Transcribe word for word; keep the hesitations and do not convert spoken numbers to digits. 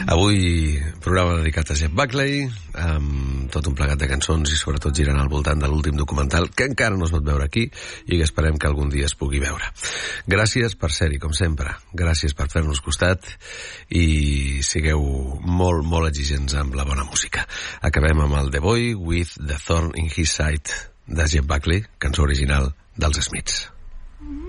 Avui programa dedicat a Jeff Buckley, amb tot un plegat de cançons i sobretot girant al voltant de l'últim documental que encara no es pot veure aquí i que esperem que algun dia es pugui veure. Gràcies per ser-hi, com sempre. Gràcies per fer-nos costat i sigueu molt, molt exigents amb la bona música. Acabem amb el The Boy with the Thorn in His Side de Jeff Buckley, cançó original dels Smiths.